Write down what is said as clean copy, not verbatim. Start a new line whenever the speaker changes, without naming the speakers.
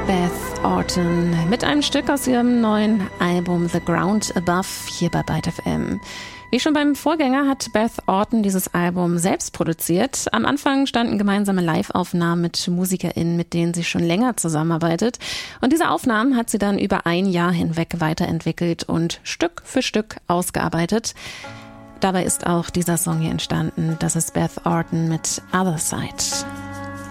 Beth Orton mit einem Stück aus ihrem neuen Album The Ground Above hier bei Byte FM. Wie schon beim Vorgänger hat Beth Orton dieses Album selbst produziert. Am Anfang standen gemeinsame Live-Aufnahmen mit MusikerInnen, mit denen sie schon länger zusammenarbeitet. Und diese Aufnahmen hat sie dann über ein Jahr hinweg weiterentwickelt und Stück für Stück ausgearbeitet. Dabei ist auch dieser Song hier entstanden. Das ist Beth Orton mit Other Side.